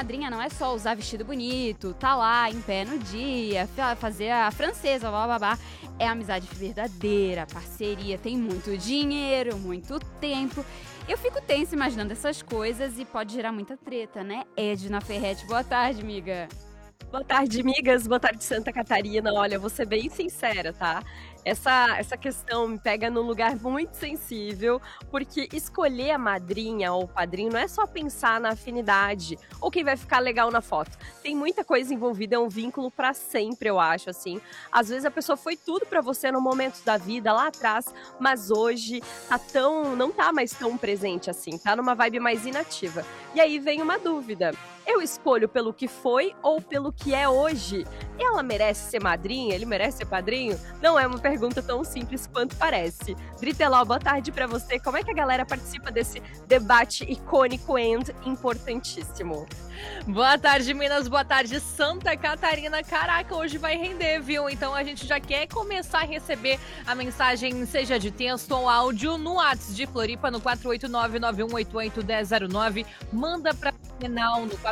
madrinha não é só usar vestido bonito, tá lá em pé no dia, fazer a francesa, blá blá blá. É amizade verdadeira, parceria, tem muito dinheiro, muito tempo. Eu fico tensa imaginando essas coisas e pode gerar muita treta, né? Edna Ferretti, boa tarde, amiga. Boa tarde, amigas. Boa tarde, Santa Catarina. Olha, vou ser bem sincera, tá? Essa questão me pega num lugar muito sensível, porque escolher a madrinha ou o padrinho não é só pensar na afinidade ou quem vai ficar legal na foto. Tem muita coisa envolvida, é um vínculo pra sempre, eu acho, assim. Às vezes a pessoa foi tudo pra você no momento da vida, lá atrás, mas hoje não tá mais tão presente assim, tá numa vibe mais inativa. E aí vem uma dúvida. Eu escolho pelo que foi ou pelo que é hoje? Ela merece ser madrinha? Ele merece ser padrinho? Não é uma pergunta tão simples quanto parece. Driteló, boa tarde pra você. Como é que a galera participa desse debate icônico e importantíssimo? Boa tarde, Minas. Boa tarde, Santa Catarina. Caraca, hoje vai render, viu? Então a gente já quer começar a receber a mensagem, seja de texto ou áudio, no WhatsApp de Floripa, no 489-9188-1009. Manda pra final no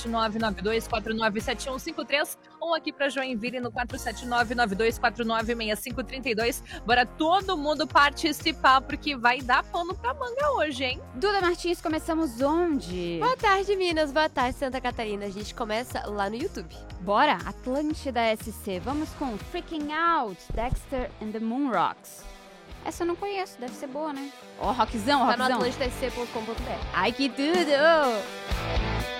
47992497153 ou aqui pra Joinville no 47992496532. Bora todo mundo participar, porque vai dar pano pra manga hoje, hein? Duda Martins, começamos onde? Boa tarde, Minas. Boa tarde, Santa Catarina. A gente começa lá no YouTube. Bora, Atlântida SC. Vamos com Freaking Out, Dexter and the Moonrocks. Essa eu não conheço, deve ser boa, né? Ó, rockzão, Tá no rockzão. atlantidasc.com.br. Ai, que tudo!